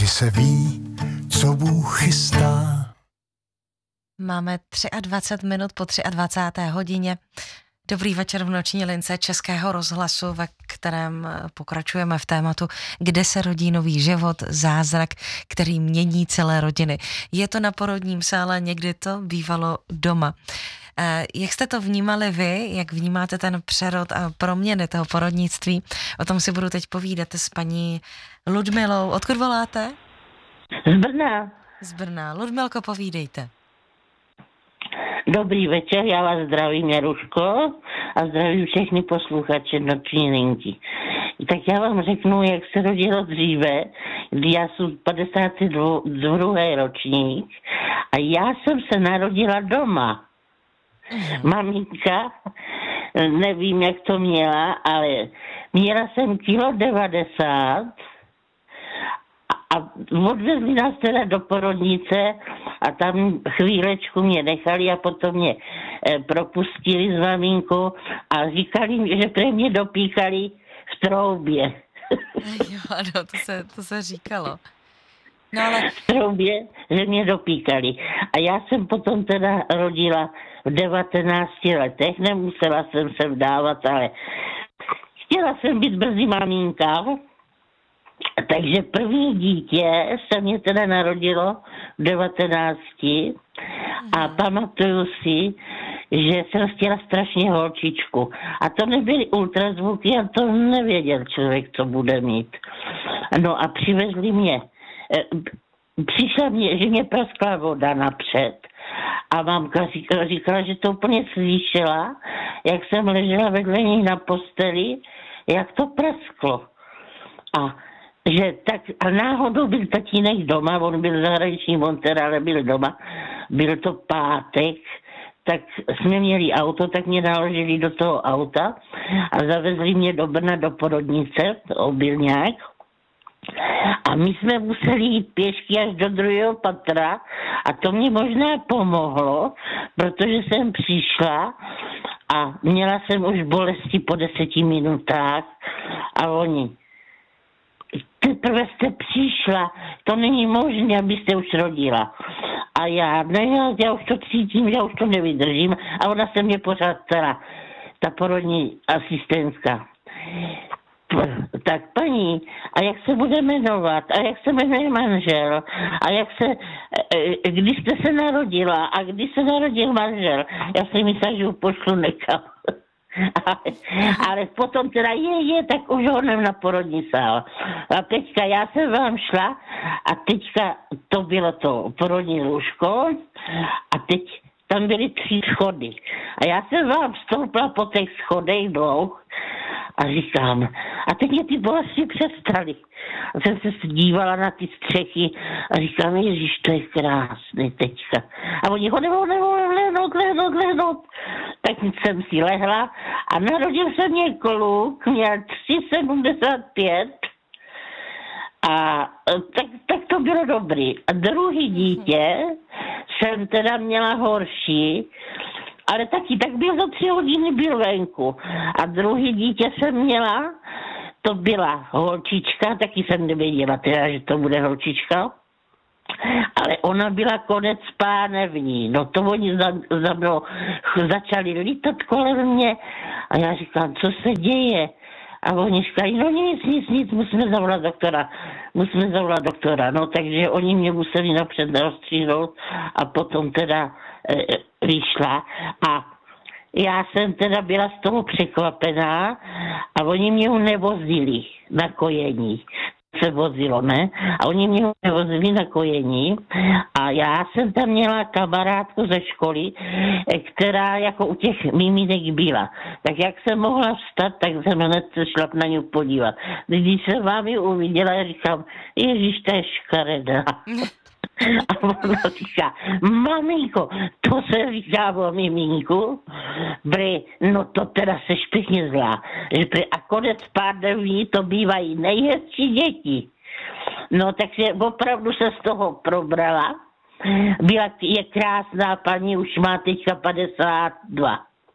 Vždy se ví, co Bůh chystá. Máme 23 minut po 23. hodině. Dobrý večer v noční lince Českého rozhlasu, ve kterém pokračujeme v tématu, kde se rodí nový život, zázrak, který mění celé rodiny. Je to na porodním sále, někdy to bývalo doma. Jak jste to vnímali vy, jak vnímáte ten přerod a proměny toho porodnictví? O tom si budu teď povídat s paní Ludmilou. Odkud voláte? Z Brna. Z Brna. Ludmilko, povídejte. Dobrý večer, já vás zdravím, Jaruško, a zdravím všechny posluchače noční linky. Tak já vám řeknu, jak se rodilo dříve, kdy já jsem 52. ročník a já jsem se narodila doma. Maminka, nevím, jak to měla, ale měla jsem 90 kg a odvezli nás teda do porodnice a tam chvílečku mě nechali a potom mě propustili s maminkou a říkali, že pre mě dopíkali v troubě. Jo, ano, to se říkalo. No ale... V troubě, že mě dopíkali. A já jsem potom teda rodila v 19 letech, nemusela jsem se vdávat, ale chtěla jsem být brzy maminka. Takže první dítě se mě teda narodilo v 19 a pamatuju si, že jsem chtěla strašně holčičku. A to nebyly ultrazvuky a to nevěděl člověk, co bude mít. No a přivezli mě. Přišla mě, že mě praskla voda napřed a mamka říkala, že to úplně slyšela, jak jsem ležela vedle ní na posteli, jak to prasklo. A že tak, a náhodou byl tatínek doma, on byl zahraniční montér, ale byl doma, byl to pátek, tak jsme měli auto, tak mě naložili do toho auta a zavezli mě do Brna do porodnice, Obilňák. A my jsme museli jít pěšky až do 2. patra a to mě možná pomohlo, protože jsem přišla a měla jsem už bolesti po 10 minutách a oni: teprve jste přišla, to není možné, abyste už rodila. A já už to cítím, já už to nevydržím. A ona se mě pořád ptala, ta porodní asistentka: tak paní, a jak se bude jmenovat? A jak se jmenuje manžel? A jak se, kdy jste se narodila? A kdy se narodil manžel? Já si myslela, že ho pošlu nekam. Ale potom teda tak už honem na porodní sál. A teďka já jsem vám šla a teďka to bylo to porodní lůžko a teď tam byly 3 schody. A já jsem vám vstoupila po těch schodech dlouho a říkám, a teď mě ty bolesti přestaly. A jsem se dívala na ty střechy a říkám, Ježíš, to je krásný teďka. A oni ho nemohli lehnout. Tak jsem si lehla a narodil se mě kluk, měl 3,75 a tak to bylo dobrý. A druhý dítě jsem teda měla horší, ale taky tak byl za 3 hodiny byl venku. A druhý dítě jsem měla, to byla holčička, taky jsem nevěděla teda, že to bude holčička. Ale ona byla konec pánevní. No to oni za mnou začali lítat kolem mě a já říkám, co se děje? A oni říkají, no nic, musíme zavolat doktora. No takže oni mě museli napřed rozstříhnout a potom teda vyšla a já jsem teda byla z toho překvapená a oni mě ho nevozili na kojení. Se vozilo, ne? A oni mě nevozili na kojení a já jsem tam měla kamarádku ze školy, která jako u těch miminek byla. Tak jak jsem mohla vstat, tak jsem hned se šla na ní podívat. Když jsem vám ji uviděla, říkám, Ježíš, to je škaredá. A ona říká, maminko, to se říká o miminku, no to teda seš pěkně zlá. A konec pánevní to bývají nejhezčí děti. No takže opravdu se z toho probrala. Je krásná paní, už má teďka 52.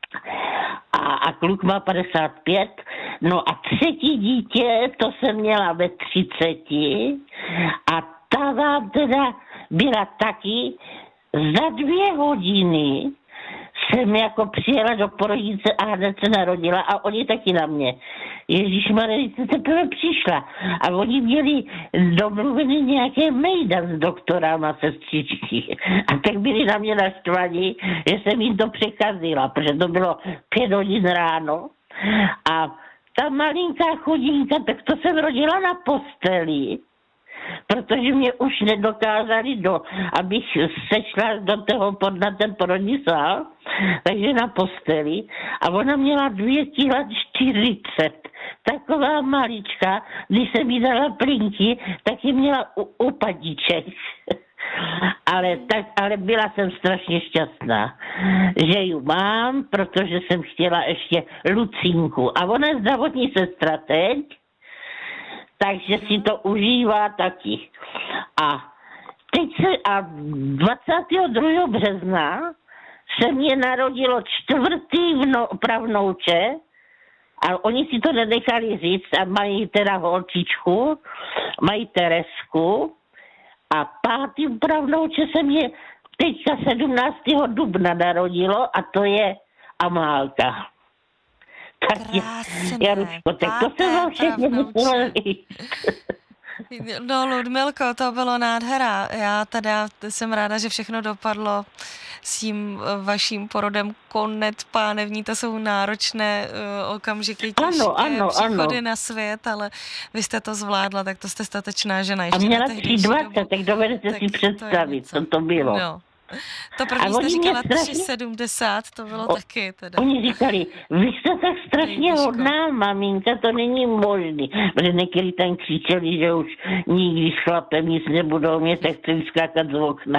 A kluk má 55. No a třetí dítě, to jsem měla ve 30. A ta vám teda byla taky za 2 hodiny jsem jako přijela do porodnice a hned se narodila a oni taky na mě. Ježišmarja, jste teprve přišla. A oni měli domluvený nějaké mejda s doktorama, sestřičky. A tak byli na mě naštvaní, že jsem jim to překazila, protože to bylo 5 hodin ráno. A ta malinká chudinka, tak to jsem rodila na posteli, protože mě už nedokázali, abych sešla na ten porodní sál, takže na posteli. A ona měla 2,40 kg. Taková malička, když jsem jí dala plínky, tak ji měla upadíček. Ale byla jsem strašně šťastná, že ji mám, protože jsem chtěla ještě Lucinku. A ona je zdravotní sestra teď, takže si to užívá taky. A 22. března se mě narodilo 4. pravnouče a oni si to nenechali říct a mají teda holčičku, mají Teresku a 5. pravnouče se mě teďka 17. dubna narodilo a to je Amálka. Tak Jaruško, tak to jsem vám všechno musela říct. No, Ludmilko, to bylo nádhera. Já teda jsem ráda, že všechno dopadlo s tím vaším porodem. Konec pánevní, to jsou náročné okamžiky, těžké příchody na svět, ale vy jste to zvládla, tak to jste statečná žena. A měla 3,20, tak dovedete si představit, co to bylo. No. To první jste říkala 3,70, to bylo taky teda. Oni říkali, vy jste tak strašně hodná, maminka, to není možný. Protože někdy tam křičeli, že už nikdy s chlapem nic nebudou mít, tak chci skákat z okna.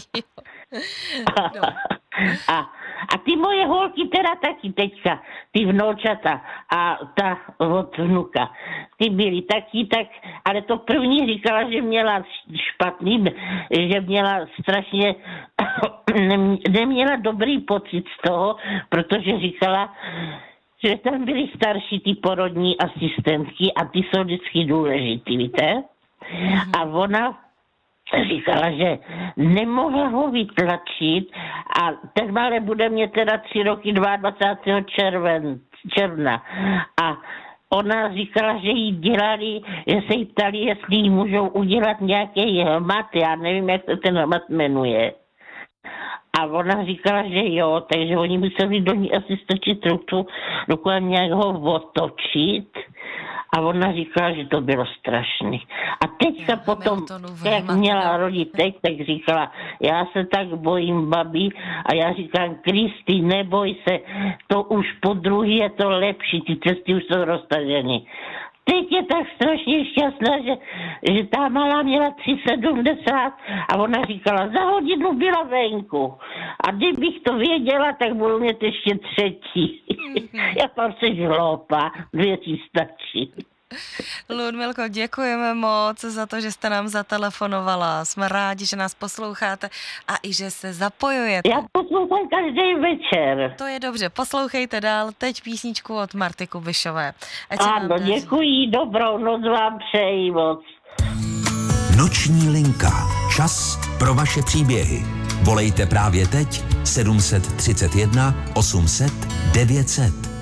A ty moje holky teda taky teďka, ty vnoučata a ta od vnuka, ty byly taky tak, ale to první říkala, že měla špatný, že měla strašně, neměla dobrý pocit z toho, protože říkala, že tam byly starší ty porodní asistentky a ty jsou vždycky důležitý, víte? A ona říkala, že nemohla ho vytlačit a ten malé bude mě teda 3 roky 22. června. A ona říkala, že jí dělali, že se jí ptali, jestli jí můžou udělat nějaký hmat, já nevím, jak se ten hmat jmenuje. A ona říkala, že jo, takže oni museli do ní asi strčit ruku, dokud nějak ho otočit. A ona říkala, že to bylo strašné. A teďka potom, jak měla rodit teď, tak říkala, já se tak bojím babi. A já říkám, Kristi, neboj se, to už po druhý je to lepší, ty cesty už jsou roztaženy. Teď je tak strašně šťastná, že ta malá měla 3,70 a ona říkala, za hodinu byla venku. A kdybych to věděla, tak budu mít ještě 3. Já tam se žloupá, 2 stačí. Ludmilko, děkujeme moc za to, že jste nám zatelefonovala. Jsme rádi, že nás posloucháte a i že se zapojujete. Já poslouchám každý večer. To je dobře, poslouchejte dál. Teď písničku od Marty Kubišové. Ano, děkuji, dobrou noc vám přeji moc. Noční linka. Čas pro vaše příběhy. Volejte právě teď 731 800 900.